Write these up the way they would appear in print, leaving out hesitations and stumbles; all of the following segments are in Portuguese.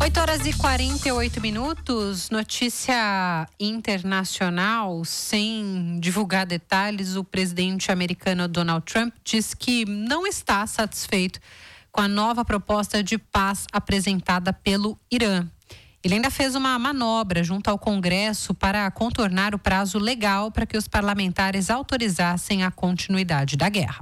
8h48, notícia internacional. Sem divulgar detalhes, o presidente americano Donald Trump diz que não está satisfeito com a nova proposta de paz apresentada pelo Irã. Ele ainda fez uma manobra junto ao Congresso para contornar o prazo legal para que os parlamentares autorizassem a continuidade da guerra.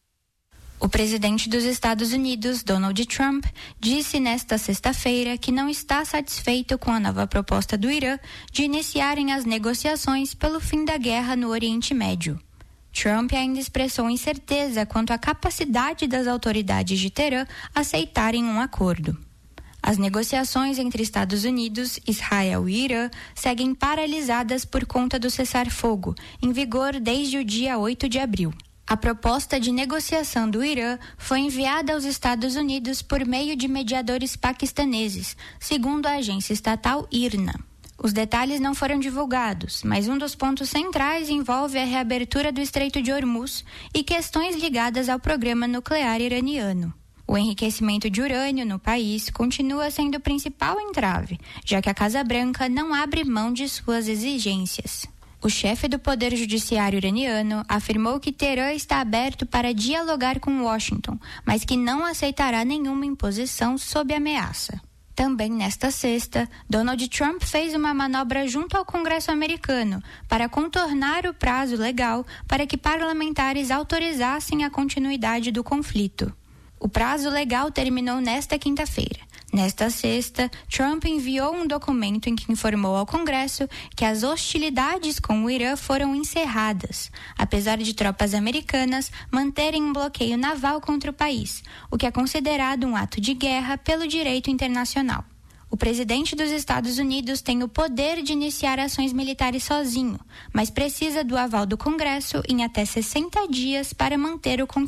O presidente dos Estados Unidos, Donald Trump, disse nesta sexta-feira que não está satisfeito com a nova proposta do Irã de iniciarem as negociações pelo fim da guerra no Oriente Médio. Trump ainda expressou incerteza quanto à capacidade das autoridades de Teherã aceitarem um acordo. As negociações entre Estados Unidos, Israel e Irã seguem paralisadas por conta do cessar-fogo, em vigor desde o dia 8 de abril. A proposta de negociação do Irã foi enviada aos Estados Unidos por meio de mediadores paquistaneses, segundo a agência estatal IRNA. Os detalhes não foram divulgados, mas um dos pontos centrais envolve a reabertura do Estreito de Hormuz e questões ligadas ao programa nuclear iraniano. O enriquecimento de urânio no país continua sendo o principal entrave, já que a Casa Branca não abre mão de suas exigências. O chefe do Poder Judiciário iraniano afirmou que Teherã está aberto para dialogar com Washington, mas que não aceitará nenhuma imposição sob ameaça. Também nesta sexta, Donald Trump fez uma manobra junto ao Congresso americano para contornar o prazo legal para que parlamentares autorizassem a continuidade do conflito. O prazo legal terminou nesta quinta-feira. Nesta sexta, Trump enviou um documento em que informou ao Congresso que as hostilidades com o Irã foram encerradas, apesar de tropas americanas manterem um bloqueio naval contra o país, o que é considerado um ato de guerra pelo direito internacional. O presidente dos Estados Unidos tem o poder de iniciar ações militares sozinho, mas precisa do aval do Congresso em até 60 dias para manter o conflito.